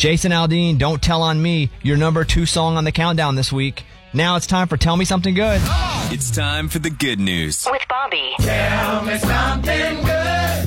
Jason Aldean, Don't Tell on Me, your number 2 song on the countdown this week. Now it's time for Tell Me Something Good. It's time for the good news. With Bobby. Tell me something good.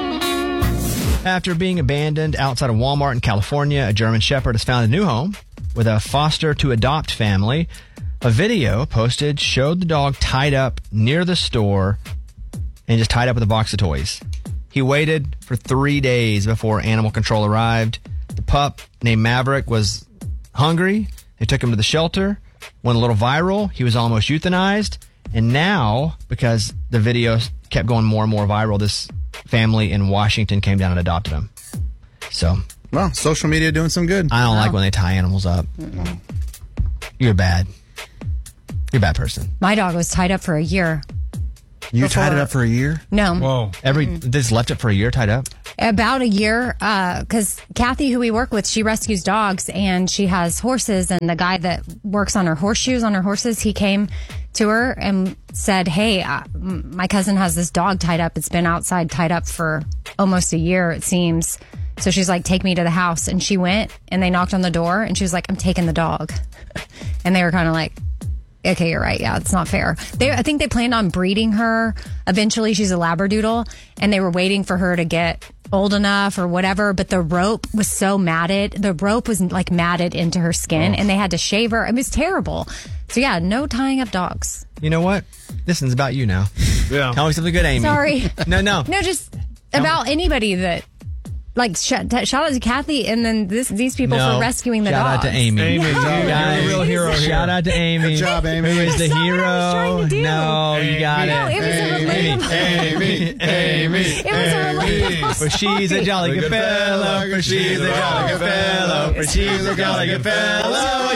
After being abandoned outside of Walmart in California, a German Shepherd has found a new home with a foster-to-adopt family. A video posted showed the dog tied up near the store and just tied up with a box of toys. He waited for 3 days before animal control arrived. The pup, named Maverick, was hungry. They took him to the shelter. Went a little viral. He was almost euthanized. And now, because the video kept going more and more viral, this family in Washington came down and adopted him. So, well, social media doing some good. I don't like when they tie animals up. You're bad. You're a bad person. My dog was tied up for a year. You tied it up for a year? No. Whoa. They just left it for a year tied up? About a year, because Kathy, who we work with, she rescues dogs, and she has horses, and the guy that works on her horseshoes on her horses, he came to her and said, hey, my cousin has this dog tied up. It's been outside tied up for almost a year, it seems. So she's like, take me to the house. And she went, and they knocked on the door, and she was like, I'm taking the dog. And they were kind of like, okay, you're right. Yeah, it's not fair. I think they planned on breeding her. Eventually, she's a Labradoodle, and they were waiting for her to get old enough or whatever, but the rope was so matted. The rope was like matted into her skin, and they had to shave her. It was terrible. So yeah, no tying up dogs. You know what? This one's about you now. Yeah. Tell me something good, Amy. Sorry. No. No, just about anybody that... Like, shout out to Kathy and then these people for rescuing the dogs. Shout out to Amy. Amy, you're a real hero here. Shout out to Amy. Good job, Amy. Who is the That's not hero? what I was trying to do. No, you got No, it. it was a relatable. It was a relatable For she's a jolly good fellow. For she's a jolly good fellow. For she's a jolly good fellow.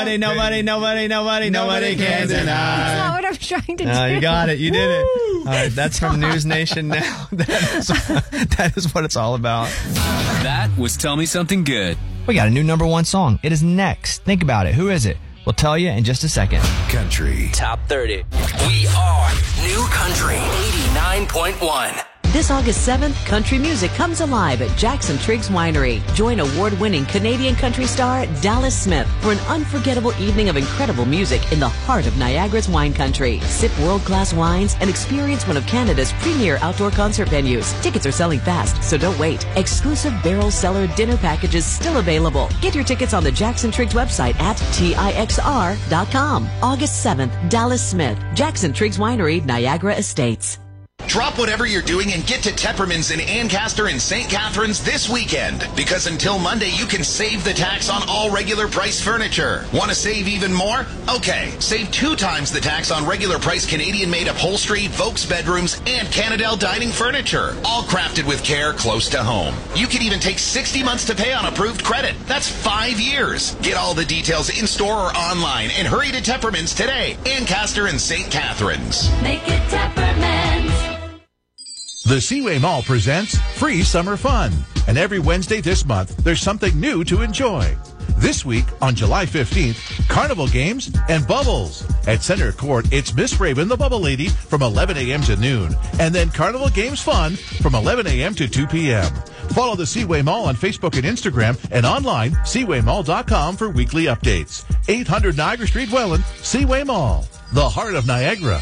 Nobody can deny. That's not what I was trying to do. You got it. You did it. All right, that's from News Nation now. That is what it's all about. That was Tell Me Something Good. We got a new number 1 song. It is next. Think about it. Who is it? We'll tell you in just a second. Country Top 30. We are New Country 89.1. This August 7th, country music comes alive at Jackson Triggs Winery. Join award-winning Canadian country star Dallas Smith for an unforgettable evening of incredible music in the heart of Niagara's wine country. Sip world-class wines and experience one of Canada's premier outdoor concert venues. Tickets are selling fast, so don't wait. Exclusive barrel cellar dinner packages still available. Get your tickets on the Jackson Triggs website at tixr.com. August 7th, Dallas Smith, Jackson Triggs Winery, Niagara Estates. Drop whatever you're doing and get to Tepperman's in Ancaster and St. Catharines this weekend. Because until Monday, you can save the tax on all regular price furniture. Want to save even more? Okay, save 2 times the tax on regular price Canadian-made upholstery, Vokes bedrooms, and Canadel dining furniture. All crafted with care close to home. You can even take 60 months to pay on approved credit. That's 5 years. Get all the details in-store or online and hurry to Tepperman's today. Ancaster and St. Catharines. Make it Tepperman's. The Seaway Mall presents Free Summer Fun. And every Wednesday this month, there's something new to enjoy. This week, on July 15th, carnival games and bubbles. At Center Court, it's Miss Raven the Bubble Lady from 11 a.m. to noon. And then carnival games fun from 11 a.m. to 2 p.m. Follow the Seaway Mall on Facebook and Instagram and online, seawaymall.com for weekly updates. 800 Niagara Street, Welland, Seaway Mall, the heart of Niagara.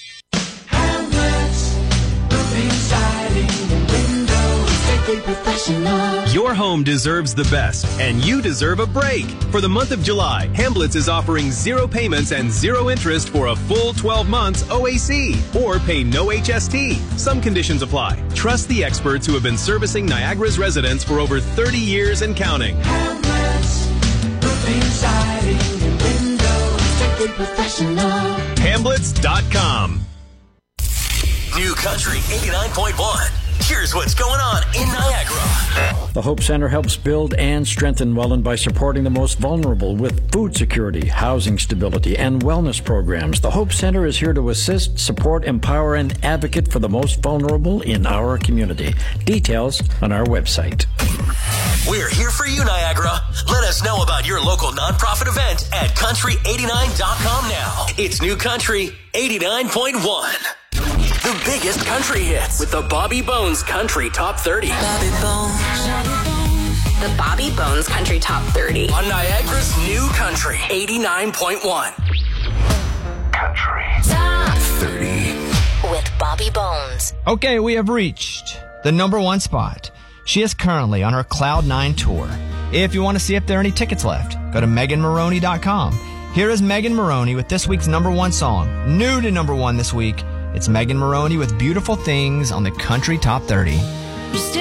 Your home deserves the best, and you deserve a break. For the month of July, Hamblets is offering 0 payments and 0 interest for a full 12 months OAC, or pay no HST. Some conditions apply. Trust the experts who have been servicing Niagara's residents for over 30 years and counting. Hamblets, roofing, siding, and windows, strictly professional. Hamblets.com. New Country 89.1. Here's what's going on in Niagara. The Hope Center helps build and strengthen Welland by supporting the most vulnerable with food security, housing stability, and wellness programs. The Hope Center is here to assist, support, empower, and advocate for the most vulnerable in our community. Details on our website. We're here for you, Niagara. Let us know about your local nonprofit event at country89.com now. It's New Country 89.1. The biggest country hits with the Bobby Bones Country Top 30. Bobby Bones, the Bobby Bones Country Top 30. On Niagara's new country, 89.1. Country Top 30. with Bobby Bones. Okay, we have reached the number one spot. She is currently on her Cloud 9 tour. If you want to see if there are any tickets left, go to MeganMaroney.com. Here is Megan Maroney with this week's number one song. New to number one this week, it's Megan Maroney with Beautiful Things on the Country Top 30.